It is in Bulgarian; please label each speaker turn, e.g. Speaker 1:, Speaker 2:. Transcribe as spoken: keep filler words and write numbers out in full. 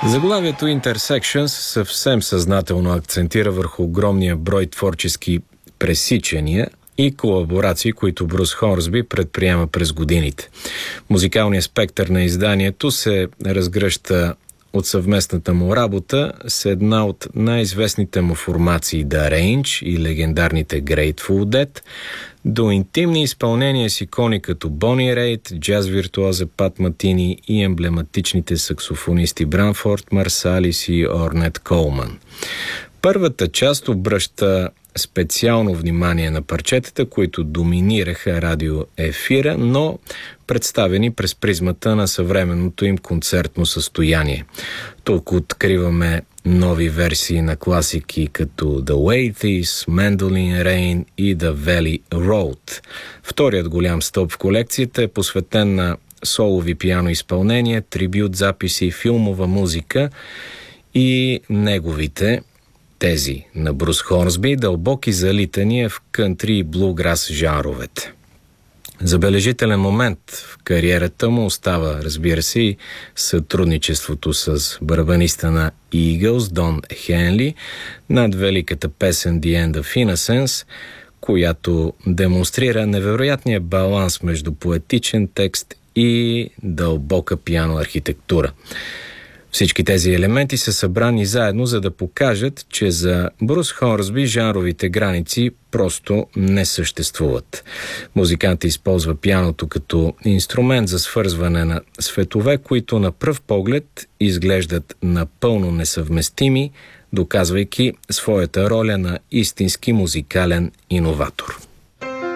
Speaker 1: Заглавието Intersections съвсем съзнателно акцентира върху огромния брой творчески пресичания и колаборации, които Брус Хорсби предприема през годините. Музикалният спектър на изданието се разгръща от съвместната му работа с една от най-известните му формации The Range и легендарните Grateful Dead, до интимни изпълнения с икони като Бони Рейд, джаз виртуоза Пат Матини и емблематичните саксофонисти Бранфорд Марсалис и Орнет Колман. Първата част обръща специално внимание на парчетата, които доминираха радиоефира, но представени през призмата на съвременното им концертно състояние. Тук откриваме нови версии на класики като The Waithes, Mandolin Rain и The Valley Road. Вторият голям стълб в колекцията е посветен на солови пиано изпълнения, трибют записи, филмова музика и неговите, тези на Брус Хорсби, дълбоки залитания в кънтри и блуграс жанровете. Забележителен момент в кариерата му остава, разбира се, и сътрудничеството с барабаниста на Eagles Дон Хенли над великата песен The End of Innocence, която демонстрира невероятния баланс между поетичен текст и дълбока пиано архитектура. Всички тези елементи са събрани заедно, за да покажат, че за Брус Хорсби жанровите граници просто не съществуват. Музикантът използва пианото като инструмент за свързване на светове, които на пръв поглед изглеждат напълно несъвместими, доказвайки своята роля на истински музикален иноватор.